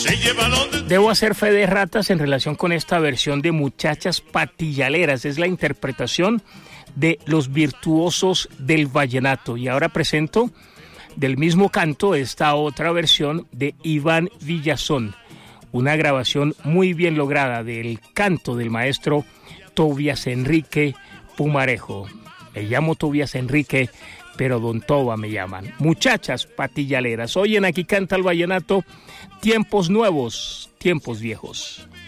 Debo hacer fe de ratas en relación con esta versión de Muchachas Patillaleras. Es la interpretación de los virtuosos del vallenato. Y ahora presento del mismo canto esta otra versión de Iván Villazón. Una grabación muy bien lograda del canto del maestro Tobias Enrique Pumarejo. Me llamo Tobias Enrique, pero Don Toba me llaman. Muchachas Patillaleras. Oyen, aquí canta el vallenato. Tiempos nuevos, tiempos viejos.